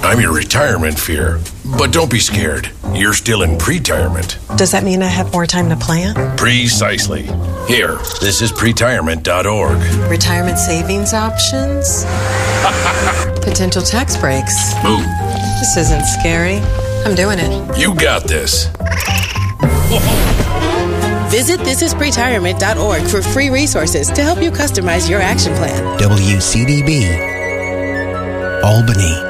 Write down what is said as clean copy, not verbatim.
I'm your retirement fear. But don't be scared. You're still in pre-retirement. Does that mean I have more time to plan? Precisely. Here, this is pretirement.org. Retirement savings options? Potential tax breaks. Move. This isn't scary. I'm doing it. You got this. Visit thisispretirement.org for free resources to help you customize your action plan. WCDB, Albany.